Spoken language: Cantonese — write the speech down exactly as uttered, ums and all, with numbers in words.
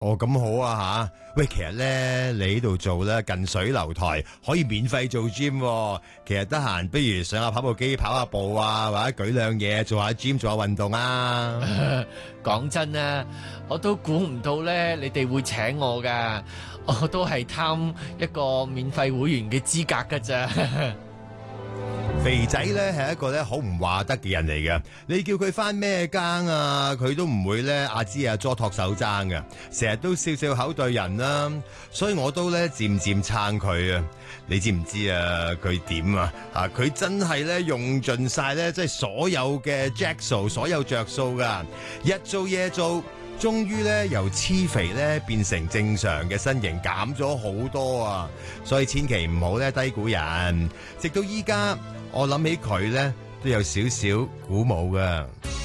哦，咁好啊吓！喂，其實咧你呢度做咧近水樓台，可以免費做 gym 喎。其實得閒不如上下跑步機跑下步啊，或者舉兩嘢做下 gym 做下運動啊。 講真啊，我都估唔到咧，你哋會請我噶，我都係貪一個免費會員嘅資格噶咋。 肥仔咧係一個咧好唔話得嘅人嚟嘅，你叫佢翻咩更啊，佢都唔會咧阿芝阿佐托手踭嘅，成日都笑笑口對人啦，所以我都咧漸漸撐佢啊。你知唔知啊？佢點啊？啊，佢真係咧用盡晒咧，即係所有嘅 jack 數，所有着數噶，日做夜做。終於咧由黐肥咧變成正常嘅身形，減咗好多啊！所以千祈唔好咧低估人。直到依家，我諗起佢咧都有少少鼓舞噶。